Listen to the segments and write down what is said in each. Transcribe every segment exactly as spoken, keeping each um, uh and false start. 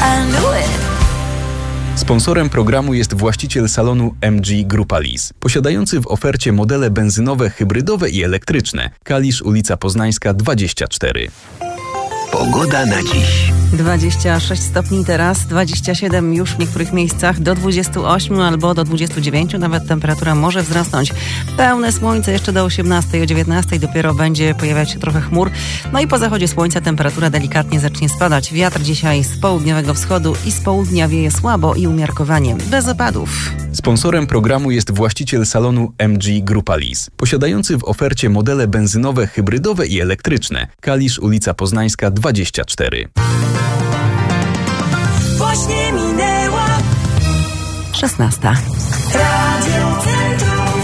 I knew it. Sponsorem programu jest właściciel salonu M G Grupa Lease, posiadający w ofercie modele benzynowe, hybrydowe i elektryczne. Kalisz, ulica Poznańska dwadzieścia cztery. Pogoda na dziś. dwadzieścia sześć stopni teraz, dwadzieścia siedem już w niektórych miejscach, do dwudziestu ośmiu albo do dwudziestu dziewięciu nawet temperatura może wzrosnąć. Pełne słońce jeszcze do osiemnastej, o dziewiętnastej dopiero będzie pojawiać się trochę chmur. No i po zachodzie słońca temperatura delikatnie zacznie spadać. Wiatr dzisiaj z południowego wschodu i z południa wieje słabo i umiarkowanie, bez opadów. Sponsorem programu jest właściciel salonu M G Grupa Lease, posiadający w ofercie modele benzynowe, hybrydowe i elektryczne. Kalisz, ulica Poznańska dwadzieścia cztery. Właśnie minęła szesnasta. Radio Centrum.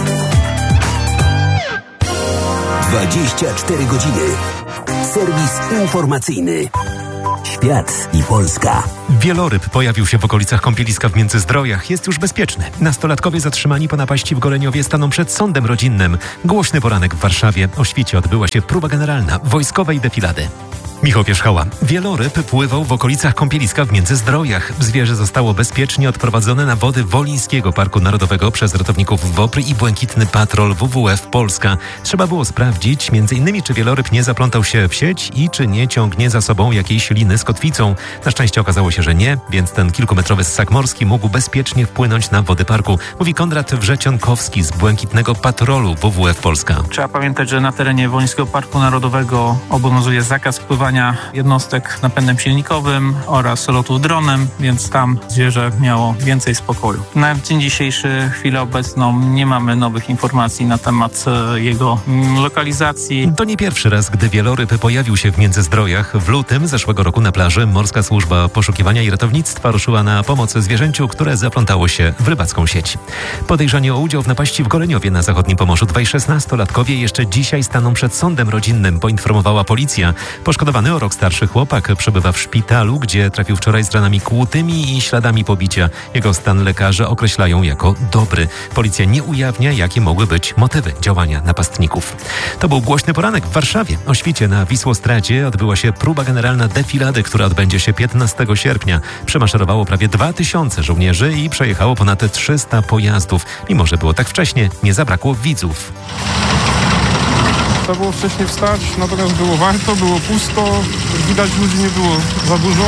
dwadzieścia cztery godziny. Serwis informacyjny. Świat i Polska. Wieloryb pojawił się w okolicach kąpieliska w Międzyzdrojach. Jest już bezpieczny. Nastolatkowie zatrzymani po napaści w Goleniowie staną przed sądem rodzinnym. Głośny poranek w Warszawie. O świcie odbyła się próba generalna wojskowej defilady. Michał Pierzchała. Wieloryb pływał w okolicach kąpieliska w Międzyzdrojach. Zwierzę zostało bezpiecznie odprowadzone na wody Wolińskiego Parku Narodowego przez ratowników WOPR i Błękitny Patrol W W F Polska. Trzeba było sprawdzić między innymi, czy wieloryb nie zaplątał się w sieć i czy nie ciągnie za sobą jakiejś liny z kotwicą. Na szczęście okazało się, że nie, więc ten kilkumetrowy ssak morski mógł bezpiecznie wpłynąć na wody parku, mówi Konrad Wrzecionkowski z Błękitnego Patrolu W W F Polska. Trzeba pamiętać, że na terenie Wolińskiego Parku Narodowego obowiązuje zakaz pływania jednostek napędem silnikowym oraz lotów dronem, więc tam zwierzę miało więcej spokoju. Na dzień dzisiejszy, chwilę obecną, nie mamy nowych informacji na temat jego lokalizacji. To nie pierwszy raz, gdy wieloryb pojawił się w Międzyzdrojach. W lutym zeszłego roku na plaży Morska Służba Poszukiwania i Ratownictwa ruszyła na pomoc zwierzęciu, które zaplątało się w rybacką sieć. Podejrzani o udział w napaści w Goleniowie na zachodnim Pomorzu dwaj szesnastolatkowie jeszcze dzisiaj staną przed sądem rodzinnym, poinformowała policja. Poszkodowany o rok starszy chłopak przebywa w szpitalu, gdzie trafił wczoraj z ranami kłutymi i śladami pobicia. Jego stan lekarze określają jako dobry. Policja nie ujawnia, jakie mogły być motywy działania napastników. To był głośny poranek w Warszawie. O świcie na Wisłostradzie odbyła się próba generalna defilady, która odbędzie się piętnastego sierpnia. Przemaszerowało prawie dwa tysiące żołnierzy i przejechało ponad trzysta pojazdów. Mimo że było tak wcześnie, nie zabrakło widzów. Trzeba było wcześniej wstać, natomiast było warto, było pusto, widać ludzi nie było za dużo.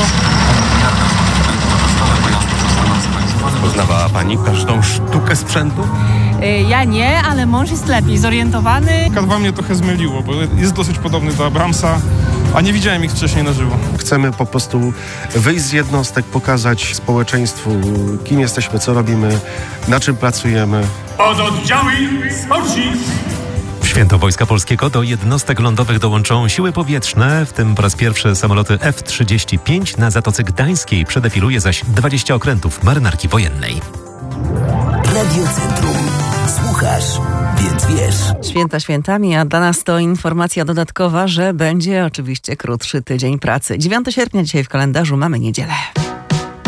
Poznawała Pani każdą sztukę sprzętu? Ja nie, ale mąż jest lepiej zorientowany. K dwa mnie trochę zmyliło, bo jest dosyć podobny do Abramsa, a nie widziałem ich wcześniej na żywo. Chcemy po prostu wyjść z jednostek, pokazać społeczeństwu, kim jesteśmy, co robimy, na czym pracujemy. Pododdziały sporci! W święto Wojska Polskiego do jednostek lądowych dołączą siły powietrzne, w tym po raz pierwszy samoloty F trzydzieści pięć. Na Zatoce Gdańskiej przedefiluje zaś dwadzieścia okrętów marynarki wojennej. Radio Centrum. Słuchasz, więc wiesz. Święta świętami, a dla nas to informacja dodatkowa, że będzie oczywiście krótszy tydzień pracy. dziewiątego sierpnia dzisiaj w kalendarzu mamy niedzielę.